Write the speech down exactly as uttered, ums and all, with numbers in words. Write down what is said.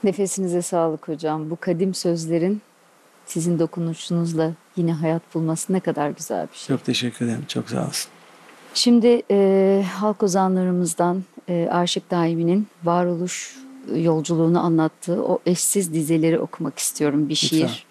Nefesinize sağlık hocam. Bu kadim sözlerin sizin dokunuşunuzla yine hayat bulması ne kadar güzel bir şey. Çok teşekkür ederim. Çok sağ olsun. Şimdi e, halk ozanlarımızdan e, Aşık Daimi'nin varoluş yolculuğunu anlattığı o eşsiz dizeleri okumak istiyorum. Bir Lütfen. şiir.